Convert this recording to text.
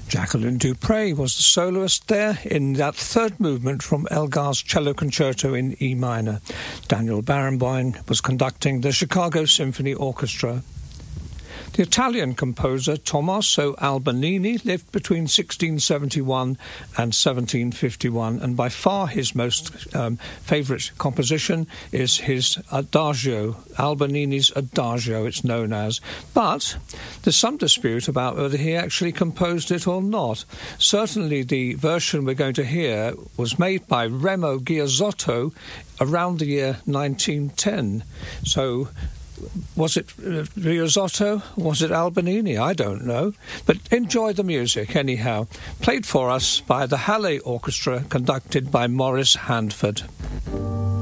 Jacqueline Dupre was the soloist there in that third movement from Elgar's Cello Concerto in E minor. Daniel Barenboim was conducting the Chicago Symphony Orchestra. The Italian composer Tommaso Albanini lived between 1671 and 1751, and by far his most favourite composition is his Adagio, Albanini's Adagio, it's known as. But there's some dispute about whether he actually composed it or not. Certainly the version we're going to hear was made by Remo Giazzotto around the year 1910. So was it Riosotto? Was it Albanini? I don't know. But enjoy the music anyhow. Played for us by the Halle Orchestra, conducted by Maurice Handford.